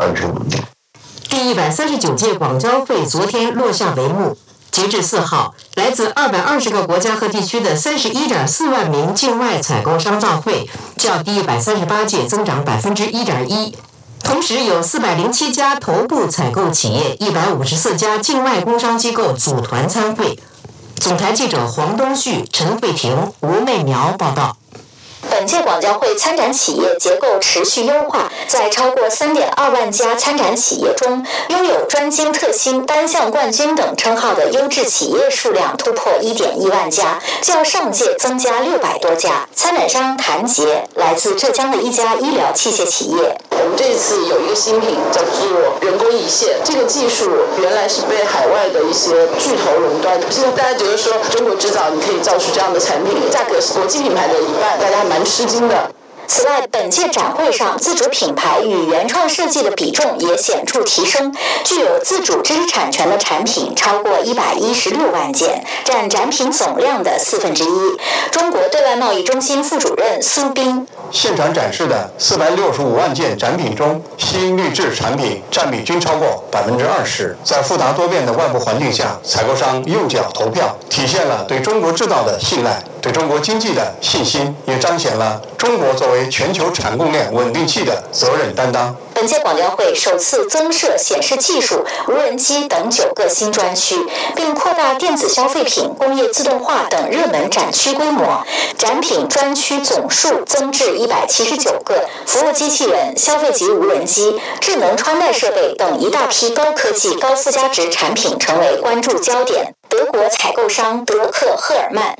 安全稳定。 第139届广交会昨天落下帷幕。截至4号，来自220个国家和地区的31.4万名境外采购商到会，较第138届增长1.1%。同时，有407家头部采购企业、154家境外工商机构组团参会。总台记者黄东旭、陈慧婷、吴媚苗报道。 本届广交会参展企业结构持续优化，在超过3.2万家参展企业中，拥有专精特新、单项冠军等称号的优质企业数量突破1.1万家，较上届增加600多家。参展商谭杰来自浙江的一家医疗器械企业。 我们这次有一个新品叫做人工胰腺，这个技术原来是被海外的一些巨头垄断，现在大家觉得说中国制造你可以造出这样的产品，价格是国际品牌的1半，大家还蛮吃惊的。 此外，本届展会上自主品牌与原创设计的比重也显著提升，具有自主知识产权的产品超过116万件，占展品总量的1/4。中国对外贸易中心副主任苏斌： 现场展示的465万件展品中，新滤制产品占比均超过20%。在复杂多变的外部环境下，采购商右脚投票，体现了对中国制造的信赖，对中国经济的信心，也彰显了中国作为全球产供链稳定器的责任担当。 本届广交会首次增设显示技术、无人机等9个新专区，并扩大电子消费品、工业自动化等热门展区规模，展品专区总数增至179个，服务机器人、消费级无人机、智能穿戴设备等一大批高科技、高附加值产品成为关注焦点。德国采购商德克赫尔曼。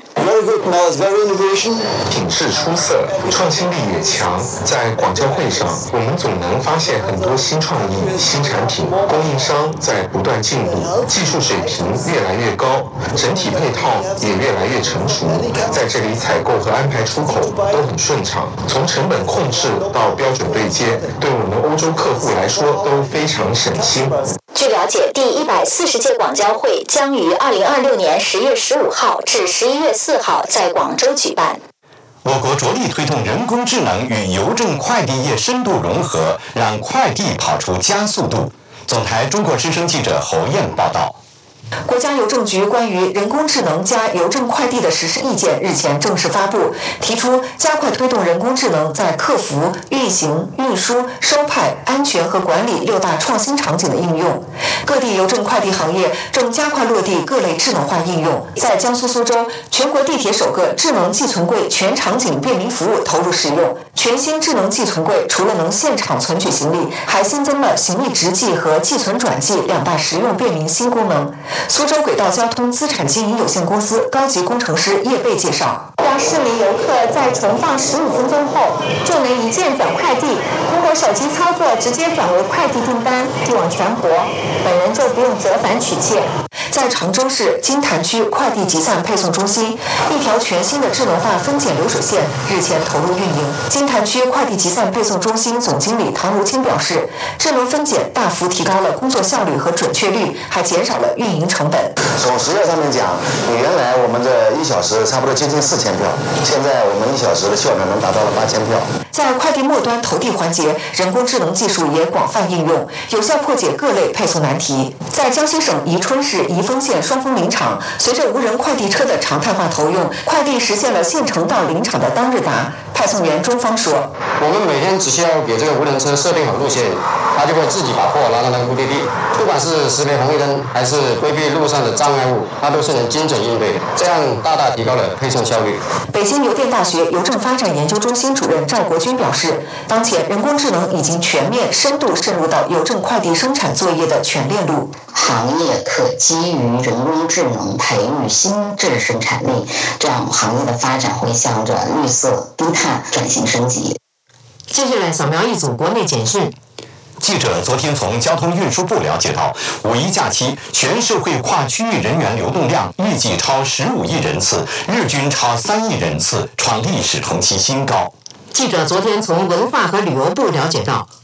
品质出色，创新力也强。在广交会上，我们总能发现很多新创意、新产品，供应商在不断进步，技术水平越来越高，整体配套也越来越成熟。在这里采购和安排出口都很顺畅，从成本控制到标准对接，对我们欧洲客户来说都非常省心。 据了解，第140届广交会将于2026年10月15号至11月4号在广州举办。 我国着力推动人工智能与邮政快递业深度融合，让快递跑出加速度。总台中国之声记者侯燕报道。 国家邮政局关于人工智能加邮政快递的实施意见日前正式发布，提出加快推动人工智能在客服、运行、运输、收派、安全和管理6大创新场景的应用。各地邮政快递行业正加快落地各类智能化应用。在江苏苏州，全国地铁首个智能寄存柜全场景便民服务投入使用。全新智能寄存柜除了能现场存取行李，还新增了行李直寄和寄存转寄2大实用便民新功能。苏州轨道交通资产经营有限公司高级工程师叶贝介绍， 让市民游客在存放15分钟后就能一键转快递，通过手机操作直接转为快递订单，一网全活，本人就不用折返取件。 在常州市金坛区快递集散配送中心，一条全新的智能化分拣流水线日前投入运营。金坛区快递集散配送中心总经理唐如清表示，智能分拣大幅提高了工作效率和准确率，还减少了运营成本。 从时效上面讲，原来我们的1小时差不多接近4000票，现在我们1小时的效率能达到了8000票。 在快递末端投递环节，人工智能技术也广泛应用，有效破解各类配送难题。在江西省宜春市宜丰县双峰林场，随着无人快递车的常态化投用，快递实现了县城到林场的当日达。派送员钟芳说：“ 我们每天只需要给这个无人车设定好路线，它就会自己把货拉到那个目的地。不管是识别红绿灯，还是规避路上的障碍物，它都是能精准应对的，这样大大提高了配送效率。” 北京邮电大学邮政发展研究中心主任赵国军表示，当前人工智能已经全面深度渗入到邮政快递生产作业的全链路。 行业可基于人工智能培育新质生产力，这样行业的发展会向着绿色低碳转型升级。 接下来扫描一组国内简讯。 记者昨天从交通运输部了解到，5·1假期全社会跨区域人员流动量预计超15亿人次，日均超3亿人次，创历史同期新高。 记者昨天从文化和旅游部了解到